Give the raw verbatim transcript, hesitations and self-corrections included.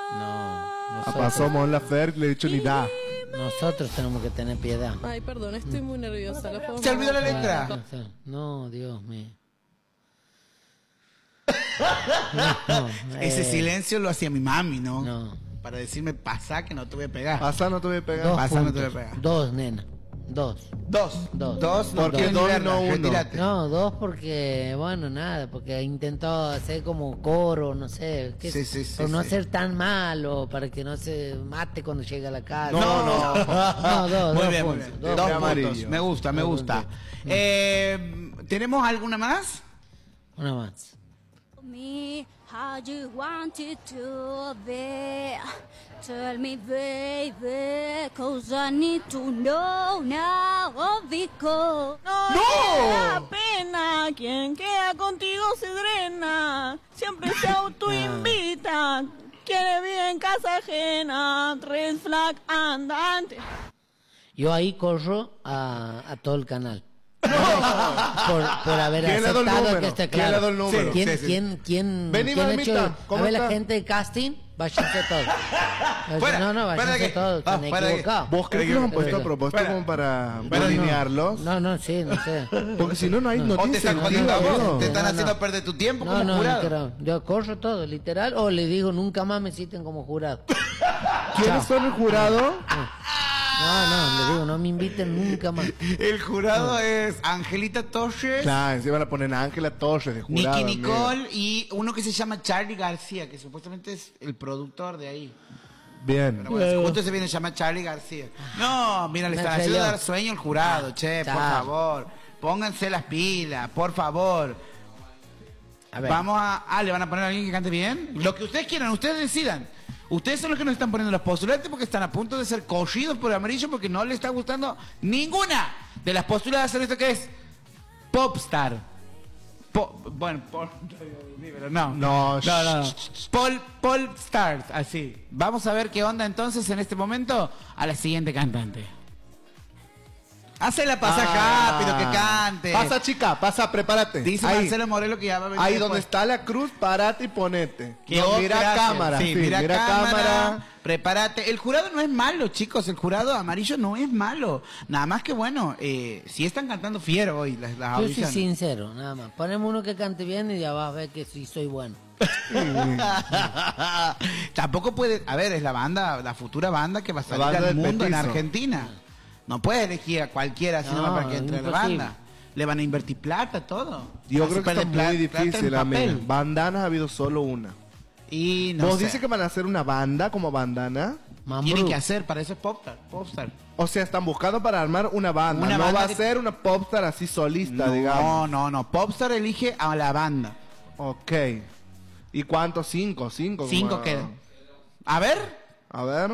No, nosotros. Pasó Mon Laferte, le he dicho ni da. Nosotros tenemos que tener piedad. Ay, perdón, estoy muy nerviosa. ¿La ¿Se olvidó la letra? No, Dios mío. No, no, Ese eh, silencio lo hacía mi mami, ¿no? No. Para decirme, pasa que no te voy a pegar. Pasa, no te voy a pegar. Dos Pasa, puntos. no te voy a pegar. Dos, nena. Dos. Dos. Dos. Dos, no porque quiero dos verla, no uno. retírate. No, dos porque, bueno, nada, porque intentó hacer como coro, no sé, qué, Sí, sí, sí, por no sí. ser tan malo, para que no se mate cuando llegue a la casa. No, no. No, dos, Muy dos bien, muy puntos, bien. dos Dos puntos. puntos. Me gusta, me Dos gusta. puntos. Eh, ¿Tenemos alguna más? Una más. Me how you want it to be. Tell me, baby, cause I need to know now, oh, because... No, ¡No! me da pena. Quien queda contigo se drena. Siempre se autoinvita. Quiere vivir en casa ajena. Red flag andante. Yo ahí corro a, a todo el canal. Por, por haber ¿Quién le ha dado el aceptado número? que esté ¿Quién claro. le ha dado el número? ¿Quién, Sí, sí. quién, quién, Vení, quién ha mamita, hecho? A ¿cómo ver, la está? gente de casting, váyanse todos. Fuera, no, no, fuera de váyanse aquí. todos, Ah, están fuera de aquí. equivocados. ¿Vos crees que los han puesto a Pero- propósito Espera. como para Pero alinearlos? No, no, sí, no sé. Porque si no, no hay No. ¿O te noticias. están jodiendo a vos? ¿Te están No, haciendo no. perder tu tiempo No, como no, jurado? literal. Yo corro todo, literal, o le digo nunca más me citen como jurado. ¿Quiénes son el jurado? No, no, le digo, no me inviten nunca más. El jurado es Angelita Torres, Claro, se van a poner a Ángela Torres de jurado. Nicky amigo. Nicole y uno que se llama Charlie García, que supuestamente es el productor de ahí. Bien. Pero bueno, justo se viene a llamar Charlie García. No, mira, le Me están haciendo falló. dar sueño al jurado, che, por Chao. favor. Pónganse las pilas, por favor. A ver. Vamos a... Ah, ¿le van a poner a alguien que cante bien? Lo que ustedes quieran, ustedes decidan. Ustedes son los que nos están poniendo los postulares porque están a punto de ser cogidos por el amarillo porque no les está gustando ninguna de las postuladas en esto que es Popstar. Po- bueno, por, no, No, no, no, no. Pol, Pol Stars, así. Vamos a ver qué onda entonces en este momento a la siguiente cantante. Hacela pasar Ah. rápido, que cante. Pasa, chica, pasa, prepárate. Dice ahí, Marcelo Morelo que ya va a venir ahí después. donde está la cruz, parate y ponete. Que No, oh, mira gracias. cámara, Sí, sí, mira, mira cámara, cámara. prepárate. El jurado no es malo, chicos. El jurado amarillo no es malo. Nada más que bueno, eh, si están cantando fiero hoy las, las Yo soy audiciones. sincero, nada más. Ponemos uno que cante bien y ya vas a ver que sí soy bueno. Tampoco puede, a ver, es la banda, la futura banda que va a salir banda al del mundo en petizo. Argentina. No puede elegir a cualquiera así No, nomás para que entre a la imposible. banda. Le van a invertir plata, todo. Yo Van a creo que está superar pla- muy plata en difícil, papel. amigo. Bandanas ha habido solo una. Y no ¿Vos sé. dices que van a hacer una banda como bandana? Mambrú. Tienen que hacer, para eso es popstar. popstar. O sea, están buscando para armar una banda. Una no banda va a que- ser una popstar así solista, No, digamos. no, no. Popstar elige a la banda. Ok. ¿Y cuántos? Cinco, cinco. Cinco como- quedan. A ver. A ver.